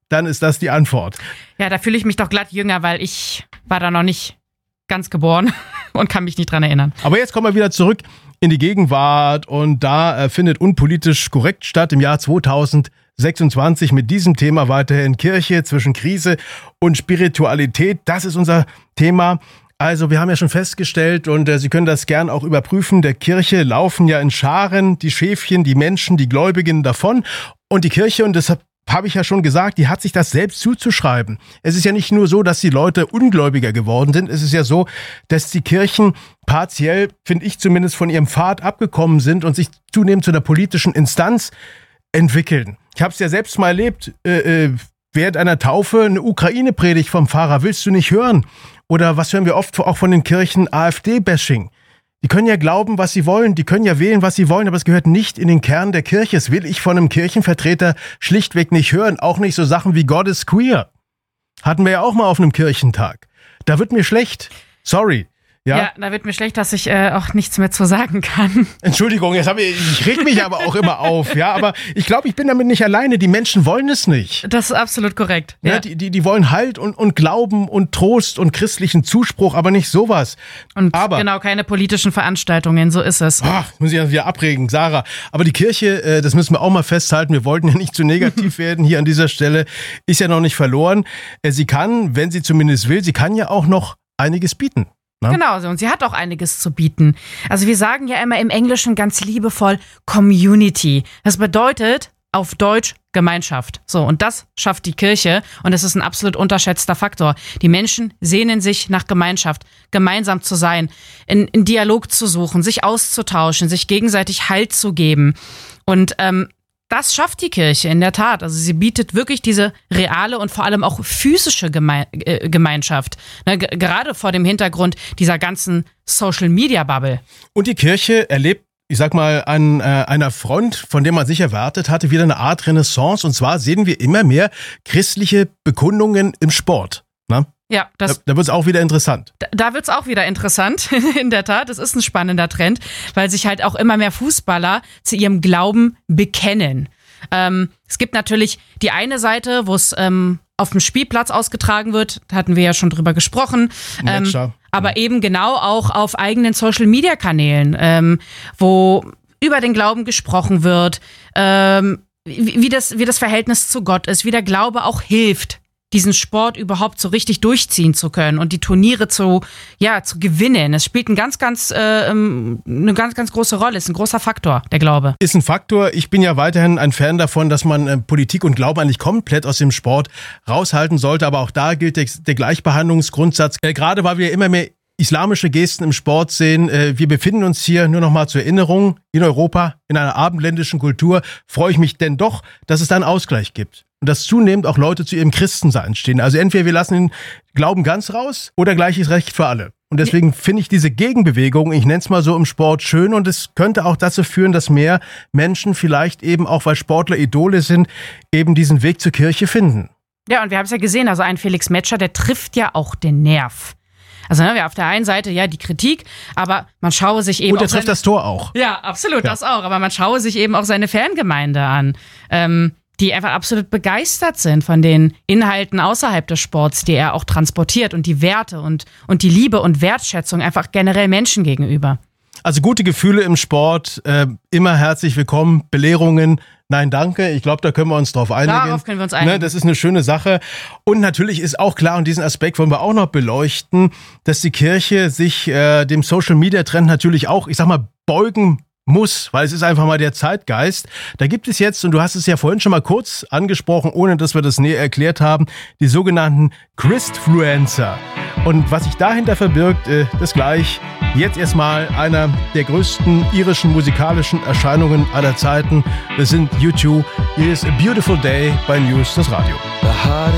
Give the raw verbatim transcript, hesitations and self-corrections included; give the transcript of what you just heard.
dann ist das die Antwort. Ja, da fühle ich mich doch glatt jünger, weil ich war da noch nicht ganz geboren und kann mich nicht dran erinnern. Aber jetzt kommen wir wieder zurück in die Gegenwart und da äh, findet Unpolitisch korrekt statt im Jahr zweitausendsechsundzwanzig mit diesem Thema weiterhin Kirche zwischen Krise und Spiritualität. Das ist unser Thema. Also wir haben ja schon festgestellt und äh, Sie können das gern auch überprüfen, der Kirche laufen ja in Scharen die Schäfchen, die Menschen, die Gläubigen davon und die Kirche, und deshalb habe ich ja schon gesagt, die hat sich das selbst zuzuschreiben. Es ist ja nicht nur so, dass die Leute ungläubiger geworden sind. Es ist ja so, dass die Kirchen partiell, finde ich zumindest, von ihrem Pfad abgekommen sind und sich zunehmend zu einer politischen Instanz entwickeln. Ich habe es ja selbst mal erlebt, äh, äh, während einer Taufe eine Ukraine-Predigt vom Pfarrer willst du nicht hören. Oder was hören wir oft auch von den Kirchen? AfD-Bashing. Die können ja glauben, was sie wollen, die können ja wählen, was sie wollen, aber es gehört nicht in den Kern der Kirche. Das will ich von einem Kirchenvertreter schlichtweg nicht hören. Auch nicht so Sachen wie God is queer. Hatten wir ja auch mal auf einem Kirchentag. Da wird mir schlecht. Sorry. Ja? Ja, da wird mir schlecht, dass ich äh, auch nichts mehr zu sagen kann. Entschuldigung, jetzt habe ich, ich reg mich aber auch immer auf, ja, aber ich glaube, ich bin damit nicht alleine. Die Menschen wollen es nicht. Das ist absolut korrekt. Ja, Ja. die, die, die wollen Halt und, und Glauben und Trost und christlichen Zuspruch, aber nicht sowas. Und aber, genau, keine politischen Veranstaltungen, so ist es. Ach, muss ich ja wieder abregen, Sarah. Aber die Kirche, äh, das müssen wir auch mal festhalten, wir wollten ja nicht zu negativ werden hier an dieser Stelle, ist ja noch nicht verloren. Äh, sie kann, wenn sie zumindest will, sie kann ja auch noch einiges bieten. Na? Genau, und sie hat auch einiges zu bieten. Also wir sagen ja immer im Englischen ganz liebevoll Community. Das bedeutet auf Deutsch Gemeinschaft. So, und das schafft die Kirche und es ist ein absolut unterschätzter Faktor. Die Menschen sehnen sich nach Gemeinschaft, gemeinsam zu sein, in, in Dialog zu suchen, sich auszutauschen, sich gegenseitig Halt zu geben. Und ähm, das schafft die Kirche in der Tat. Also sie bietet wirklich diese reale und vor allem auch physische Geme- äh, Gemeinschaft. Ne, g- gerade vor dem Hintergrund dieser ganzen Social-Media-Bubble. Und die Kirche erlebt, ich sag mal, an äh, einer Front, von der man sich erwartet hatte, wieder eine Art Renaissance. Und zwar sehen wir immer mehr christliche Bekundungen im Sport. Ne? Ja, das, da da wird es auch wieder interessant. Da, da wird's auch wieder interessant, in der Tat. Das ist ein spannender Trend, weil sich halt auch immer mehr Fußballer zu ihrem Glauben bekennen. Ähm, es gibt natürlich die eine Seite, wo es ähm, auf dem Spielplatz ausgetragen wird, da hatten wir ja schon drüber gesprochen. Ähm, aber eben genau auch auf eigenen Social-Media-Kanälen, ähm, wo über den Glauben gesprochen wird, ähm, wie, wie, das, wie das Verhältnis zu Gott ist, wie der Glaube auch hilft, diesen Sport überhaupt so richtig durchziehen zu können und die Turniere zu, ja, zu gewinnen. Es spielt ein ganz, ganz, äh, eine ganz, ganz große Rolle. Ist ein großer Faktor, der Glaube. Ist ein Faktor. Ich bin ja weiterhin ein Fan davon, dass man äh, Politik und Glaube eigentlich komplett aus dem Sport raushalten sollte. Aber auch da gilt der, der Gleichbehandlungsgrundsatz. Äh, gerade weil wir immer mehr islamische Gesten im Sport sehen. Äh, wir befinden uns hier, nur noch mal zur Erinnerung, in Europa, in einer abendländischen Kultur. Freue ich mich denn doch, dass es da einen Ausgleich gibt. Und dass zunehmend auch Leute zu ihrem Christensein stehen. Also entweder wir lassen den Glauben ganz raus oder gleiches Recht für alle. Und deswegen finde ich diese Gegenbewegung, ich nenne es mal so im Sport, schön. Und es könnte auch dazu führen, dass mehr Menschen vielleicht eben, auch weil Sportler Idole sind, eben diesen Weg zur Kirche finden. Ja, und wir haben es ja gesehen, also ein Felix Metscher, der trifft ja auch den Nerv. Also ne, wir auf der einen Seite ja die Kritik, aber man schaue sich eben Und er auch trifft seine, das Tor auch. Ja, absolut, Ja. das auch. Aber man schaue sich eben auch seine Fangemeinde an, ähm, die einfach absolut begeistert sind von den Inhalten außerhalb des Sports, die er auch transportiert und die Werte und, und die Liebe und Wertschätzung einfach generell Menschen gegenüber. Also gute Gefühle im Sport, äh, immer herzlich willkommen. Belehrungen, nein, danke. Ich glaube, da können wir uns drauf einigen. Darauf können wir uns einigen. Ne, das ist eine schöne Sache. Und natürlich ist auch klar, und diesen Aspekt wollen wir auch noch beleuchten, dass die Kirche sich äh, dem Social-Media-Trend natürlich auch, ich sag mal, beugen muss, weil es ist einfach mal der Zeitgeist. Da gibt es jetzt, und du hast es ja vorhin schon mal kurz angesprochen, ohne dass wir das näher erklärt haben, die sogenannten Christfluencer. Und was sich dahinter verbirgt, äh, das gleich. Jetzt erstmal einer der größten irischen musikalischen Erscheinungen aller Zeiten. Das sind U zwei. Hier ist A Beautiful Day bei News, das Radio.